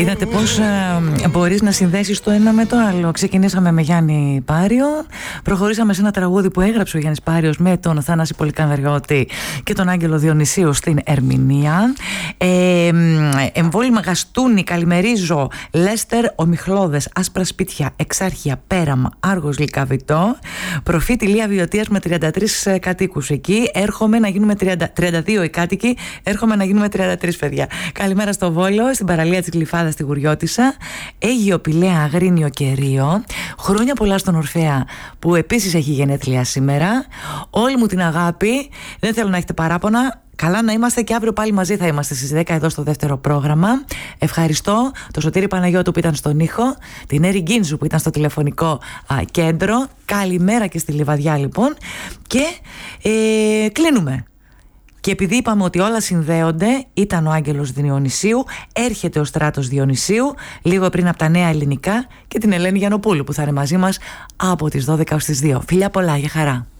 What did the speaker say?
Είδατε πώς μπορείς να συνδέσεις το ένα με το άλλο. Ξεκινήσαμε με Γιάννη Πάριο, προχωρήσαμε σε ένα τραγούδι που έγραψε ο Γιάννης Πάριος με τον Θανάση Πολυκανδριώτη και τον Άγγελο Διονυσίου στην ερμηνεία. Εμβόλυμα Γαστούνη, Καλημερίζω, Λέστερ, Ομιχλώδες, Άσπρα Σπίτια, Εξάρχεια, Πέραμα, Άργος, Λυκαβητό, Προφήτη Λία Βιωτίας με 33 κατοίκους. Εκεί έρχομαι να γίνουμε 32 οι κάτοικοι, έρχομαι να γίνουμε 33 παιδιά. Καλημέρα στο Βόλο, στην παραλία της Γλυφάδας στη Γουριώτισσα, Αίγυο Πηλαία, Αγρίνιο και Ρίο. Χρόνια πολλά στον Ορφέα που επίσης έχει γενέθλια σήμερα. Όλη μου την αγάπη, δεν θέλω να έχετε παράπονα. Καλά να είμαστε και αύριο πάλι μαζί θα είμαστε στις 10 εδώ στο δεύτερο πρόγραμμα. Ευχαριστώ τον Σωτήρη Παναγιώτου που ήταν στον ήχο, την Έρη Γκίνζου που ήταν στο τηλεφωνικό κέντρο. Καλημέρα και στη Λιβαδιά λοιπόν. Και κλείνουμε. Και επειδή είπαμε ότι όλα συνδέονται, ήταν ο Άγγελος Διονυσίου, έρχεται ο Στράτος Διονυσίου λίγο πριν από τα νέα ελληνικά και την Ελένη Γιαννοπούλου που θα είναι μαζί μας από τις 12 ως τις 2. Φιλιά πολλά, για χαρά.